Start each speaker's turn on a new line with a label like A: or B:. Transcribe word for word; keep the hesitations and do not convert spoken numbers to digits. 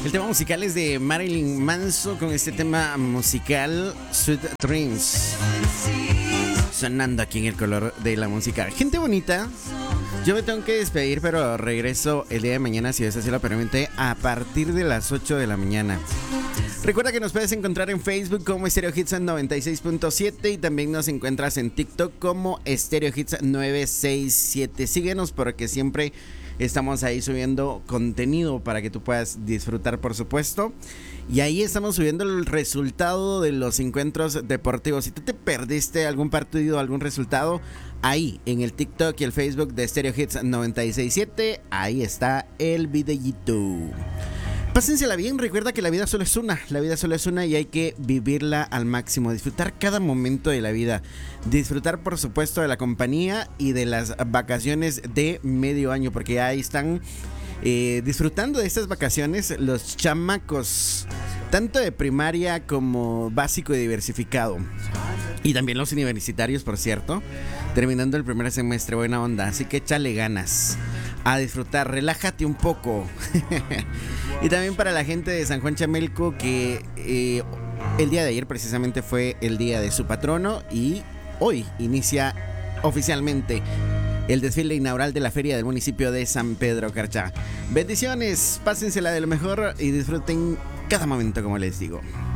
A: El tema musical es de Marilyn Manson con este tema musical Sweet Dreams, sonando aquí en El Color de la Música. Gente bonita, yo me tengo que despedir, pero regreso el día de mañana, si Dios así lo permite, a partir de las ocho de la mañana. Recuerda que nos puedes encontrar en Facebook como Stereo Hits noventa y seis punto siete y también nos encuentras en TikTok como Stereo Hits nueve seis siete. Síguenos porque siempre estamos ahí subiendo contenido para que tú puedas disfrutar, por supuesto. Y ahí estamos subiendo el resultado de los encuentros deportivos. Si tú te perdiste algún partido, algún resultado, ahí en el TikTok y el Facebook de Stereo Hits noventa y seis punto siete, ahí está el videíto. Pásensela bien, recuerda que la vida solo es una, la vida solo es una y hay que vivirla al máximo, disfrutar cada momento de la vida, disfrutar por supuesto de la compañía y de las vacaciones de medio año, porque ahí están eh, disfrutando de estas vacaciones los chamacos, tanto de primaria como básico y diversificado. Y también los universitarios, por cierto, terminando el primer semestre, buena onda, así que échale ganas a disfrutar, relájate un poco. Y también para la gente de San Juan Chamelco, que eh, el día de ayer precisamente fue el día de su patrono y hoy inicia oficialmente el desfile inaugural de la feria del municipio de San Pedro Carchá. Bendiciones, pásensela de lo mejor y disfruten cada momento, como les digo.